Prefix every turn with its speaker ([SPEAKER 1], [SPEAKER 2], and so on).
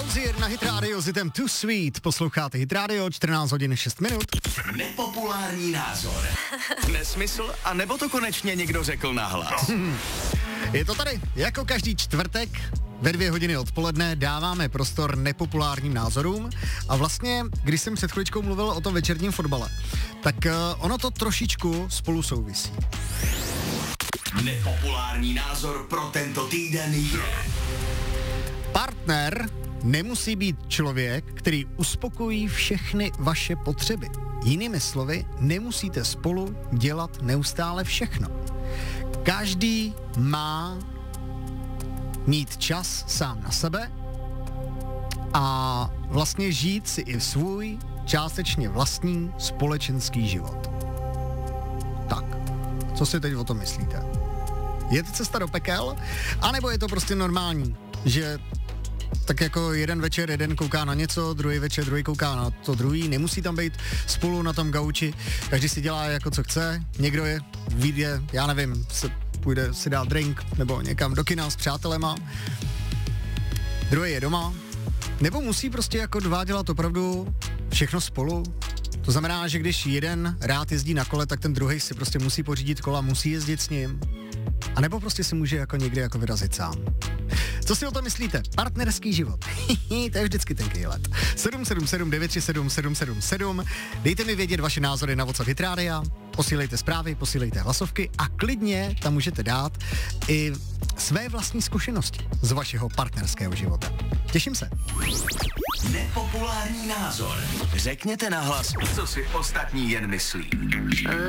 [SPEAKER 1] Hozier na Hit Radio s hitem Too Sweet. Posloucháte Hit Radio, 14 hodin 6 minut.
[SPEAKER 2] Nepopulární názor. Nesmysl, a nebo to konečně někdo řekl nahlas?
[SPEAKER 1] Je to tady, jako každý čtvrtek ve 2 hodiny odpoledne dáváme prostor nepopulárním názorům a vlastně, když jsem před chviličkou mluvil o tom večerním fotbale, tak ono to trošičku spolu souvisí.
[SPEAKER 2] Nepopulární názor pro tento týden je...
[SPEAKER 1] Partner nemusí být člověk, který uspokojí všechny vaše potřeby. Jinými slovy, nemusíte spolu dělat neustále všechno. Každý má mít čas sám na sebe a vlastně žít si i svůj částečně vlastní společenský život. Tak, co si teď o tom myslíte? Je to cesta do pekel? A nebo je to prostě normální, že tak jako jeden večer jeden kouká na něco, druhý večer druhý kouká na to druhý, nemusí tam být spolu na tom gauči, každý si dělá jako co chce, někdo vyjde, já nevím, půjde si dát drink nebo někam do kina s přátelema, druhý je doma, nebo musí prostě jako dva dělat opravdu všechno spolu. To znamená, že když jeden rád jezdí na kole, tak ten druhý si prostě musí pořídit kola, musí jezdit s ním. A nebo prostě si může jako někdy jako vyrazit sám. Co si o tom myslíte? Partnerský život. To je vždycky tenký let. 777 937 777. Dejte mi vědět vaše názory na WhatsApp Hit Rádia, posílejte zprávy, posílejte hlasovky a klidně tam můžete dát i své vlastní zkušenosti z vašeho partnerského života. Těším se.
[SPEAKER 2] Nepopulární názor. Řekněte nahlas, co si ostatní jen myslí.